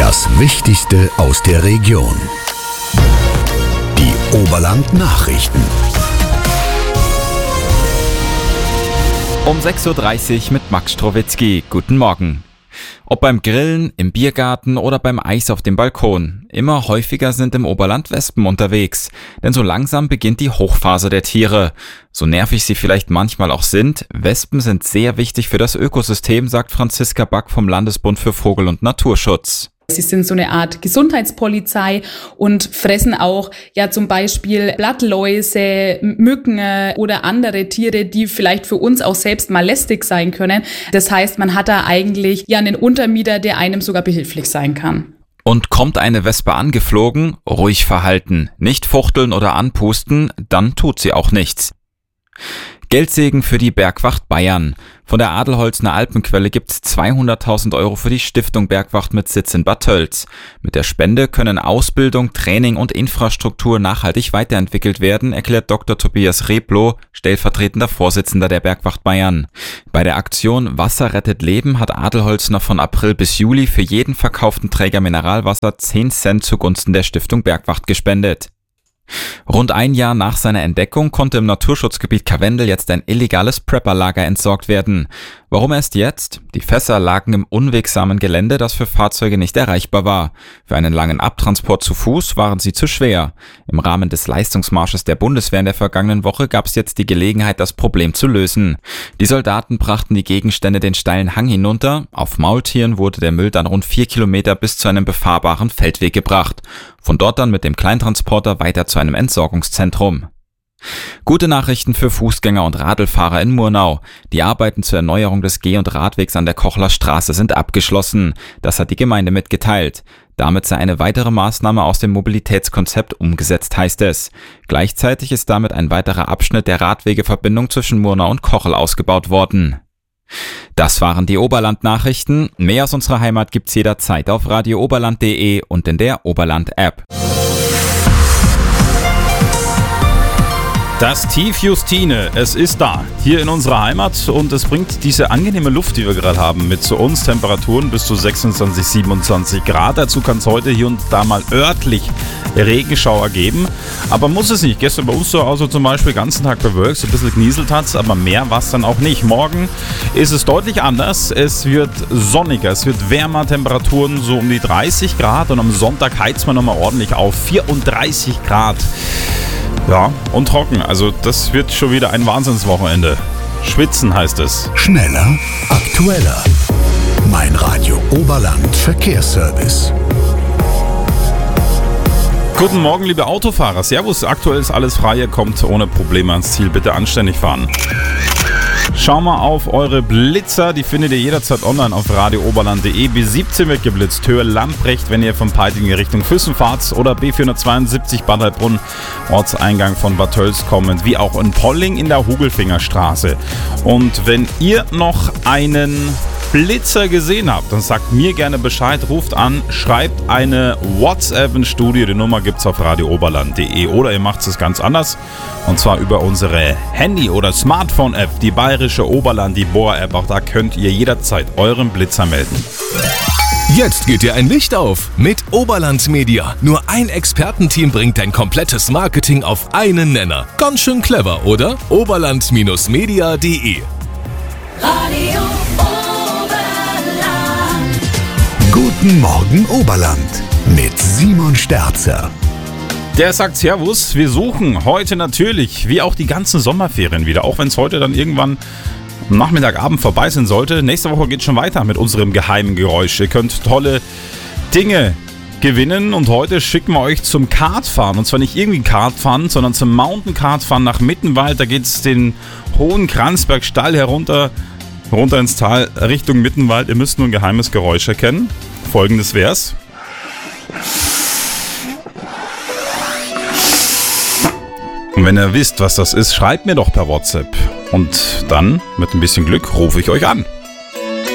Das Wichtigste aus der Region. Die Oberland-Nachrichten. Um 6.30 Uhr mit Max Strowitzki. Guten Morgen. Ob beim Grillen, im Biergarten oder beim Eis auf dem Balkon. Immer häufiger sind im Oberland Wespen unterwegs. Denn so langsam beginnt die Hochphase der Tiere. So nervig sie vielleicht manchmal auch sind, Wespen sind sehr wichtig für das Ökosystem, sagt Franziska Back vom Landesbund für Vogel- und Naturschutz. Sie sind so eine Art Gesundheitspolizei und fressen auch zum Beispiel Blattläuse, Mücken oder andere Tiere, die vielleicht für uns auch selbst mal lästig sein können. Das heißt, man hat da eigentlich einen Untermieter, der einem sogar behilflich sein kann. Und kommt eine Wespe angeflogen, ruhig verhalten, nicht fuchteln oder anpusten, dann tut sie auch nichts. Geldsegen für die Bergwacht Bayern. Von der Adelholzner Alpenquelle gibt's 200.000 € für die Stiftung Bergwacht mit Sitz in Bad Tölz. Mit der Spende können Ausbildung, Training und Infrastruktur nachhaltig weiterentwickelt werden, erklärt Dr. Tobias Rebloh, stellvertretender Vorsitzender der Bergwacht Bayern. Bei der Aktion Wasser rettet Leben hat Adelholzner von April bis Juli für jeden verkauften Träger Mineralwasser 10 Cent zugunsten der Stiftung Bergwacht gespendet. Rund ein Jahr nach seiner Entdeckung konnte im Naturschutzgebiet Karwendel jetzt ein illegales Prepperlager entsorgt werden. Warum erst jetzt? Die Fässer lagen im unwegsamen Gelände, das für Fahrzeuge nicht erreichbar war. Für einen langen Abtransport zu Fuß waren sie zu schwer. Im Rahmen des Leistungsmarsches der Bundeswehr in der vergangenen Woche gab es jetzt die Gelegenheit, das Problem zu lösen. Die Soldaten brachten die Gegenstände den steilen Hang hinunter. Auf Maultieren wurde der Müll dann rund 4 Kilometer bis zu einem befahrbaren Feldweg gebracht. Von dort dann mit dem Kleintransporter weiter zu einem Entsorgungszentrum. Gute Nachrichten für Fußgänger und Radlfahrer in Murnau. Die Arbeiten zur Erneuerung des Geh- und Radwegs an der Kochler Straße sind abgeschlossen. Das hat die Gemeinde mitgeteilt. Damit sei eine weitere Maßnahme aus dem Mobilitätskonzept umgesetzt, heißt es. Gleichzeitig ist damit ein weiterer Abschnitt der Radwegeverbindung zwischen Murnau und Kochel ausgebaut worden. Das waren die Oberland-Nachrichten. Mehr aus unserer Heimat gibt's jederzeit auf radiooberland.de und in der Oberland-App. Das Tief Justine, es ist da, hier in unserer Heimat und es bringt diese angenehme Luft, die wir gerade haben, mit zu uns. Temperaturen bis zu 26, 27 Grad. Dazu kann es heute hier und da mal örtlich Regenschauer geben, aber muss es nicht. Gestern bei uns zu Hause zum Beispiel den ganzen Tag bewölkt, so ein bisschen genieselt hat es, aber mehr war es dann auch nicht. Morgen ist es deutlich anders, es wird sonniger, es wird wärmer, Temperaturen so um die 30 Grad und am Sonntag heizt man nochmal ordentlich auf, 34 Grad. Ja, und trocken. Also das wird schon wieder ein Wahnsinnswochenende. Schwitzen heißt es. Schneller, aktueller. Mein Radio Oberland Verkehrsservice. Guten Morgen, liebe Autofahrer. Servus, aktuell ist alles frei. Ihr kommt ohne Probleme ans Ziel. Bitte anständig fahren. Schau mal auf eure Blitzer, die findet ihr jederzeit online auf radiooberland.de. B17 wird geblitzt, Höhe Lamprecht, wenn ihr von Peiting Richtung Füssen fahrt, oder B472 Bad Heilbrunn, Ortseingang von Bad Tölz kommend, wie auch in Polling in der Hugelfingerstraße. Und wenn ihr noch einen Blitzer gesehen habt, dann sagt mir gerne Bescheid, ruft an, schreibt eine WhatsApp ins Studio, die Nummer gibt's auf radiooberland.de, oder ihr macht es ganz anders, und zwar über unsere Handy- oder Smartphone-App, die bayerische Oberland, die Bohr-App, auch da könnt ihr jederzeit euren Blitzer melden. Jetzt geht dir ein Licht auf mit Oberland Media. Nur ein Expertenteam bringt dein komplettes Marketing auf einen Nenner. Ganz schön clever, oder? Oberland-media.de. Radio Guten Morgen Oberland mit Simon Sterzer. Der sagt Servus, wir suchen heute natürlich, wie auch die ganzen Sommerferien wieder, auch wenn es heute dann irgendwann am Nachmittagabend vorbei sein sollte. Nächste Woche geht es schon weiter mit unserem geheimen Geräusch. Ihr könnt tolle Dinge gewinnen und heute schicken wir euch zum Kartfahren. Und zwar nicht irgendwie Kartfahren, sondern zum Mountain-Kartfahren nach Mittenwald. Da geht es den hohen Kranzberg-Stall runter ins Tal Richtung Mittenwald. Ihr müsst nur ein geheimes Geräusch erkennen. Folgendes wär's. Und wenn ihr wisst, was das ist, schreibt mir doch per WhatsApp. Und dann, mit ein bisschen Glück, rufe ich euch an.